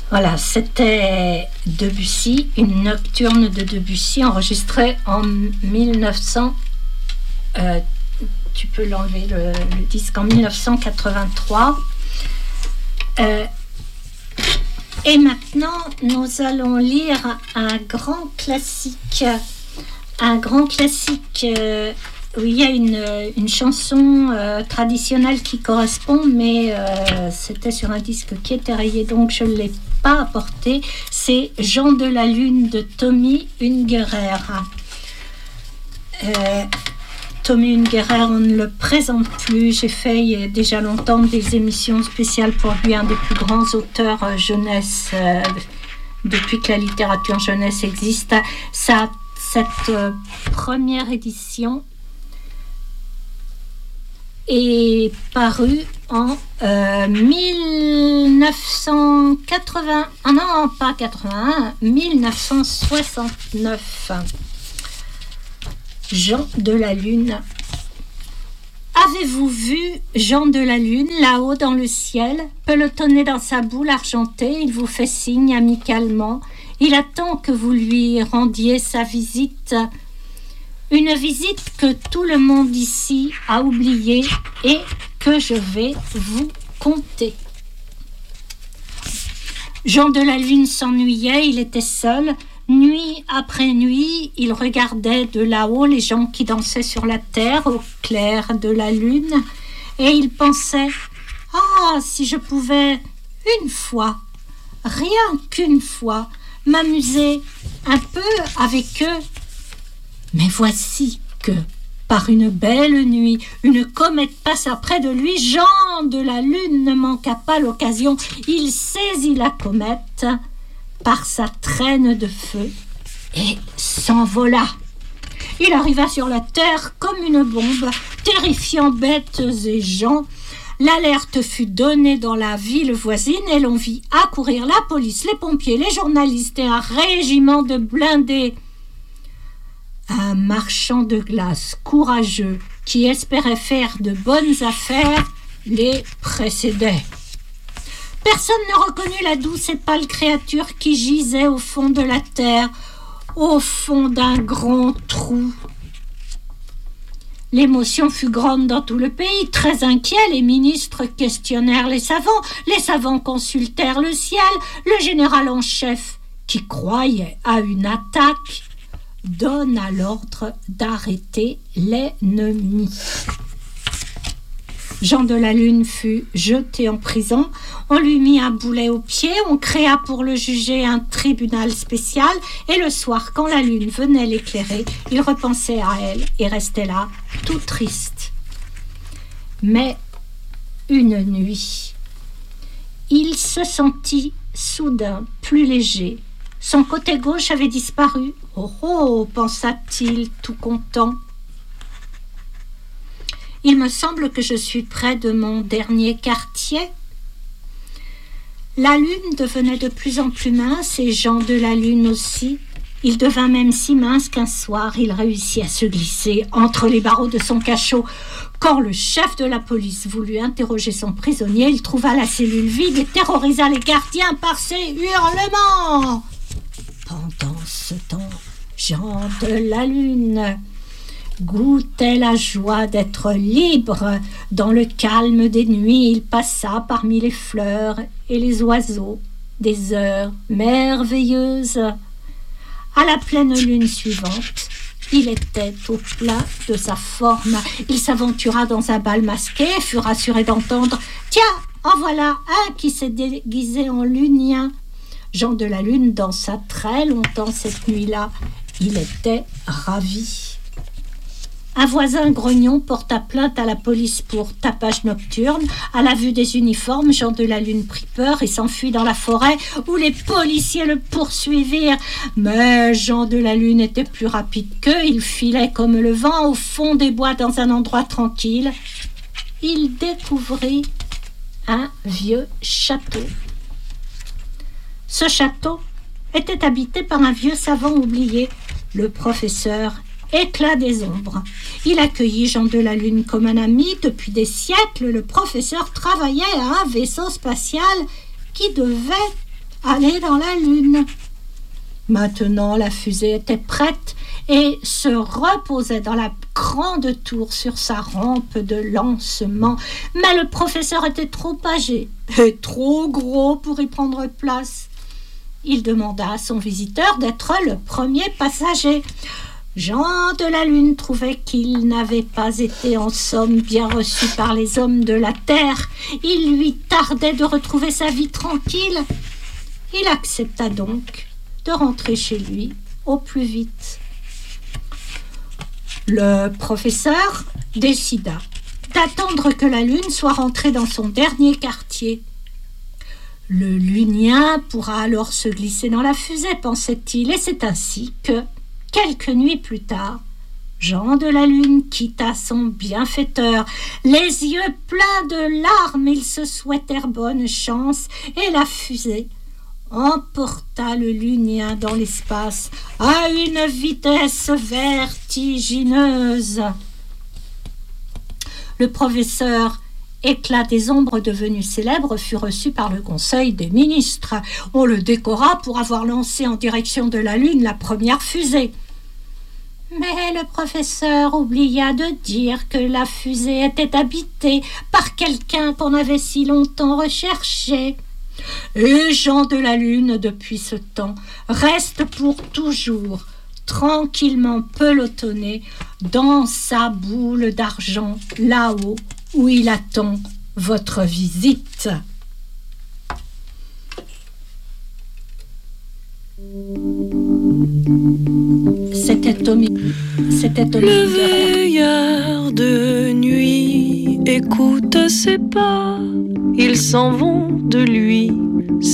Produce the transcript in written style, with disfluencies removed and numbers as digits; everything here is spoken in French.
Voilà, c'était Debussy, une nocturne de Debussy enregistrée en 1900. Tu peux l'enlever le disque, en 1983. Et maintenant, nous allons lire un grand classique. Un grand classique où il y a une chanson traditionnelle qui correspond, mais c'était sur un disque qui était rayé, donc je ne l'ai pas apporté. C'est Jean de la Lune de Tommy Ungerer. Tommy Ungerer, on ne le présente plus. J'ai fait il y a déjà longtemps des émissions spéciales pour lui, un des plus grands auteurs jeunesse depuis que la littérature jeunesse existe. Cette première édition est parue en 1980. Ah non, pas 81, 1969. Jean de la Lune. Avez-vous vu Jean de la Lune là-haut dans le ciel, pelotonné dans sa boule argentée? Il vous fait signe amicalement. Il attend que vous lui rendiez sa visite. Une visite que tout le monde ici a oubliée et que je vais vous conter. Jean de la Lune s'ennuyait, il était seul. Nuit après nuit, il regardait de là-haut les gens qui dansaient sur la terre au clair de la lune et il pensait « Ah, si je pouvais une fois, rien qu'une fois, m'amuser un peu avec eux. » Mais voici que, par une belle nuit, une comète passa près de lui. Jean de la Lune ne manqua pas l'occasion. Il saisit la comète par sa traîne de feu et s'envola. Il arriva sur la terre comme une bombe, terrifiant bêtes et gens. L'alerte fut donnée dans la ville voisine et l'on vit accourir la police, les pompiers, les journalistes et un régiment de blindés. Un marchand de glace courageux qui espérait faire de bonnes affaires les précédait. Personne ne reconnut la douce et pâle créature qui gisait au fond de la terre, au fond d'un grand trou. L'émotion fut grande dans tout le pays. Très inquiets, les ministres questionnèrent les savants consultèrent le ciel. Le général en chef, qui croyait à une attaque, donna l'ordre d'arrêter l'ennemi. Jean de la Lune fut jeté en prison, on lui mit un boulet au pied, on créa pour le juger un tribunal spécial et le soir, quand la lune venait l'éclairer, il repensait à elle et restait là, tout triste. Mais une nuit, il se sentit soudain plus léger. Son côté gauche avait disparu. « Oh oh !» pensa-t-il, tout content. Il me semble que je suis près de mon dernier quartier. La lune devenait de plus en plus mince et Jean de la Lune aussi. Il devint même si mince qu'un soir, il réussit à se glisser entre les barreaux de son cachot. Quand le chef de la police voulut interroger son prisonnier, il trouva la cellule vide et terrorisa les gardiens par ses hurlements. Pendant ce temps, Jean de la Lune goûtait la joie d'être libre. Dans le calme des nuits, il passa parmi les fleurs et les oiseaux des heures merveilleuses. À la pleine lune suivante, il était au plein de sa forme. Il s'aventura dans un bal masqué et fut rassuré d'entendre « Tiens, en voilà un qui s'est déguisé en lunien !» Jean de la Lune dansa très longtemps cette nuit-là. Il était ravi. Un voisin grognon porta plainte à la police pour tapage nocturne. À la vue des uniformes, Jean de la Lune prit peur et s'enfuit dans la forêt où les policiers le poursuivirent. Mais Jean de la Lune était plus rapide qu'eux. Il filait comme le vent au fond des bois dans un endroit tranquille. Il découvrit un vieux château. Ce château était habité par un vieux savant oublié, le professeur Éclat des ombres. Il accueillit Jean de la Lune comme un ami. Depuis des siècles, le professeur travaillait à un vaisseau spatial qui devait aller dans la Lune. Maintenant, la fusée était prête et se reposait dans la grande tour sur sa rampe de lancement. Mais le professeur était trop âgé et trop gros pour y prendre place. Il demanda à son visiteur d'être le premier passager. Jean de la Lune trouvait qu'il n'avait pas été en somme bien reçu par les hommes de la Terre. Il lui tardait de retrouver sa vie tranquille. Il accepta donc de rentrer chez lui au plus vite. Le professeur décida d'attendre que la Lune soit rentrée dans son dernier quartier. Le Lunien pourra alors se glisser dans la fusée, pensait-il, et c'est ainsi que, quelques nuits plus tard, Jean de la Lune quitta son bienfaiteur. Les yeux pleins de larmes, ils se souhaitèrent bonne chance, et la fusée emporta le Lunien dans l'espace à une vitesse vertigineuse. Le professeur Éclat des ombres devenu célèbre fut reçu par le Conseil des ministres. On le décora pour avoir lancé en direction de la Lune la première fusée. Mais le professeur oublia de dire que la fusée était habitée par quelqu'un qu'on avait si longtemps recherché. Et Jean de la Lune, depuis ce temps, reste pour toujours tranquillement pelotonné dans sa boule d'argent, là-haut où il attend votre visite. C'était au milieu. Le veilleur de nuit écoute ses pas, ils s'en vont de lui.